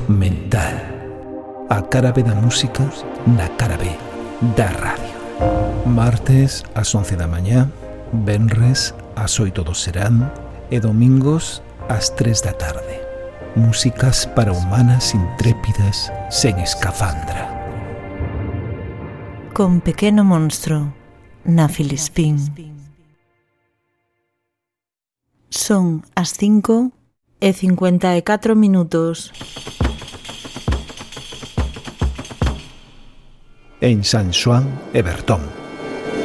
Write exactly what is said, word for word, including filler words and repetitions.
mental. A cara B da música na cara B da radio. Martes ás once da mañá, venres ás oito do serán e domingos ás tres da tarde. Músicas para humanas intrépidas sen escafandra. Con Pequeno Monstro na Filispín. Son as cinco e cincuenta e catro minutos. En San Xoán e Bertón.